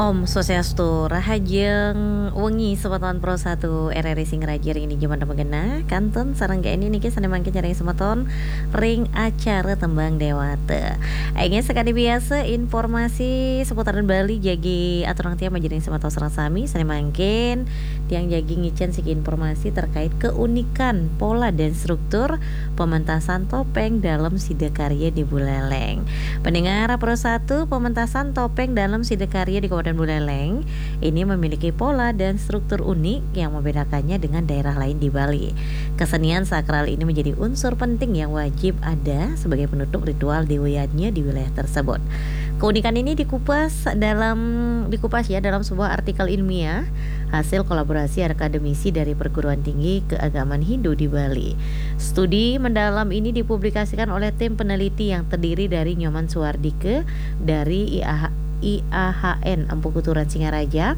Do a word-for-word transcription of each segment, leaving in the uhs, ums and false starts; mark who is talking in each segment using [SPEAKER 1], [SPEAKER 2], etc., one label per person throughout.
[SPEAKER 1] Om Swastiastu, rahajeng wengi semeton Pro satu R R I Singraja ring ini Jumat mengena kanton sareng ini niki sane mangke jaring semeton ring acara tembang dewata. Aingnya sekali biasa informasi seputaran Bali jagi aturang tiang majaring semeton sareng sami sane mangken tiang jagi ngicen siki informasi terkait keunikan pola dan struktur pementasan topeng dalam Sidakarya di Buleleng. Pendengar Pro satu, pementasan topeng dalam Sidakarya di Kabupaten Buleleng ini memiliki pola dan struktur unik yang membedakannya dengan daerah lain di Bali. Kesenian sakral ini menjadi unsur penting yang wajib ada sebagai penutup ritual dewayanya di wilayah tersebut. Keunikan ini dikupas dalam dikupas ya dalam sebuah artikel ilmiah hasil kolaborasi akademisi dari perguruan tinggi keagamaan Hindu di Bali. Studi mendalam ini dipublikasikan oleh tim peneliti yang terdiri dari Nyoman Suwardike dari I A H N Empu Kuturan Singaraja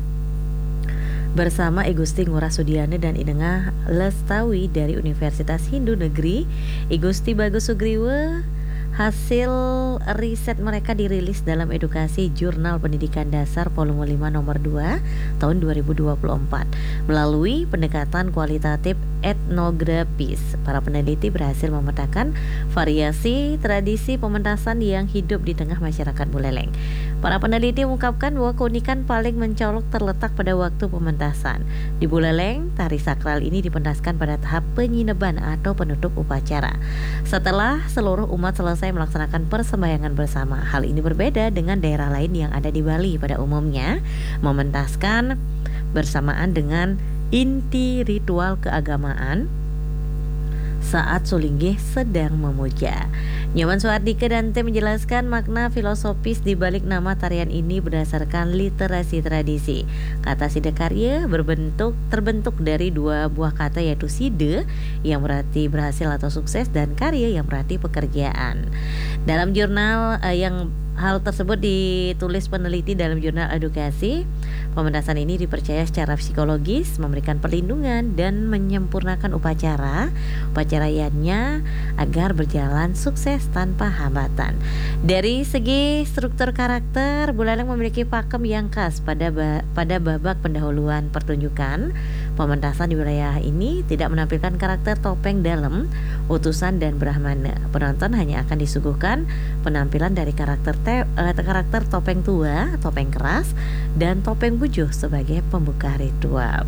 [SPEAKER 1] bersama I Gusti Ngurah Sudiana dan Idengah Lestawi dari Universitas Hindu Negeri I Gusti Bagus Sugriwe. Hasil riset mereka dirilis dalam Edukasi Jurnal Pendidikan Dasar volume lima nomor dua tahun dua ribu dua puluh empat. Melalui pendekatan kualitatif etnografis, para peneliti berhasil memetakan variasi tradisi pementasan yang hidup di tengah masyarakat Buleleng. Para peneliti mengungkapkan bahwa keunikan paling mencolok terletak pada waktu pementasan. Di Buleleng, tari sakral ini dipentaskan pada tahap penyineban atau penutup upacara. Setelah seluruh umat selesai melaksanakan persembahyangan bersama. Hal ini berbeda dengan daerah lain yang ada di Bali pada umumnya mementaskan bersamaan dengan inti ritual keagamaan saat Sulinggih sedang memuja. Nyoman Suwardike dan tim menjelaskan makna filosofis di balik nama tarian ini berdasarkan literasi tradisi. Kata Sidakarya berbentuk terbentuk dari dua buah kata yaitu side yang berarti berhasil atau sukses dan karya yang berarti pekerjaan. Dalam jurnal eh, yang hal tersebut ditulis peneliti dalam jurnal edukasi. Pementasan ini dipercaya secara psikologis memberikan perlindungan dan menyempurnakan upacara upacaranya agar berjalan sukses tanpa hambatan. Dari segi struktur karakter, Buleleng memiliki pakem yang khas pada ba- pada babak pendahuluan pertunjukan. Pementasan di wilayah ini tidak menampilkan karakter topeng dalam, utusan dan brahmana. Penonton hanya akan disuguhkan penampilan dari karakter te- uh, karakter topeng tua, topeng keras, dan topeng bujuh sebagai pembuka ritual.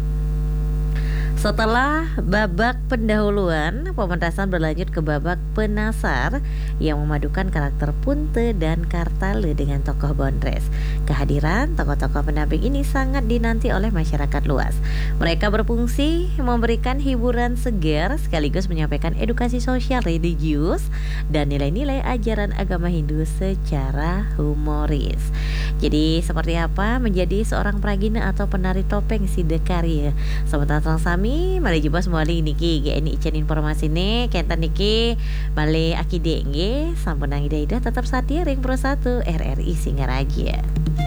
[SPEAKER 1] Setelah babak pendahuluan, pementasan berlanjut ke babak penasar yang memadukan karakter Punte dan Kartale dengan tokoh Bondres. Kehadiran tokoh-tokoh pendamping ini sangat dinanti oleh masyarakat luas. Mereka berfungsi memberikan hiburan segar sekaligus menyampaikan edukasi sosial religius dan nilai-nilai ajaran agama Hindu secara humoris. Jadi seperti apa menjadi seorang pragina atau penari topeng Sidakarya? Sobat Sang Sami, mari jumpa semua niki G N I icen informasi nih kenten niki male akide nggih sampun ida tetap setia ring Pro satu R R I Singaraja.